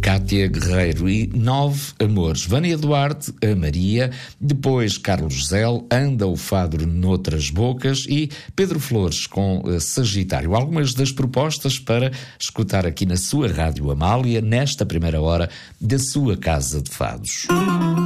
Cátia Guerreiro e 9 amores. Vânia Duarte, a Maria, depois Carlos Zel, Anda o Fado Noutras Bocas e Pedro Flores com Sagitário. Algumas das propostas para escutar aqui na sua Rádio Amália, nesta primeira hora da sua Casa de Fados.